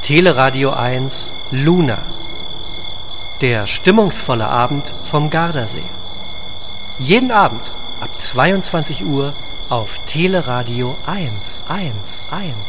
Teleradio 1 Luna. Der stimmungsvolle Abend vom Gardasee. Jeden Abend ab 22 Uhr auf Teleradio 1.